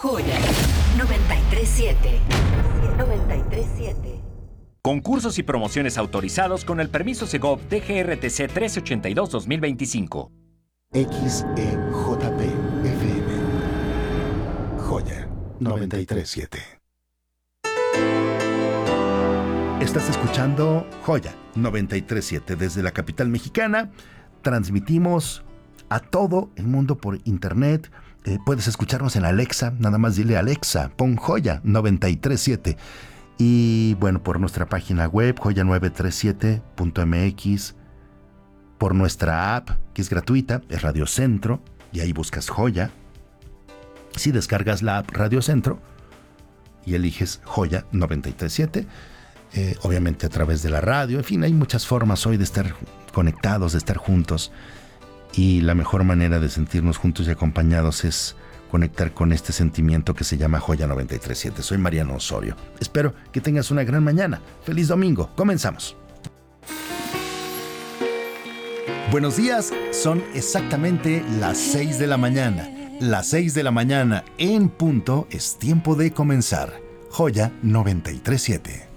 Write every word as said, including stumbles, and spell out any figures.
Joya noventa y tres siete. noventa y tres siete. Concursos y promociones autorizados con el permiso Segov D G R T C trece ochenta y dos dos mil veinticinco. X E J P F M. Joya noventa y tres siete. Estás escuchando Joya noventa y tres siete desde la capital mexicana. Transmitimos a todo el mundo por internet. Eh, puedes escucharnos en Alexa. Nada más dile Alexa, pon Joya noventa y tres siete. Y bueno, por nuestra página web, joya novecientos treinta y siete punto m x, por nuestra app, que es gratuita, es Radio Centro, y ahí buscas Joya. Si descargas la app Radio Centro y eliges Joya noventa y tres siete, eh, obviamente a través de la radio, en fin, hay muchas formas hoy de estar conectados, de estar juntos, y la mejor manera de sentirnos juntos y acompañados es conectar con este sentimiento que se llama Joya noventa y tres siete. Soy Mariano Osorio. Espero que tengas una gran mañana. Feliz domingo. Comenzamos. Buenos días. Son exactamente las seis de la mañana. Las seis de la mañana en punto es tiempo de comenzar. Joya noventa y tres siete.